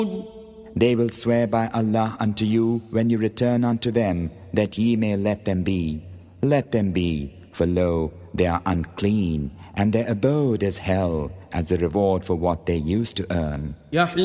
They will swear by Allah unto you when you return unto them, that ye may let them be. Let them be, for lo, they are unclean, and their abode is hell, as a reward for what they used to earn.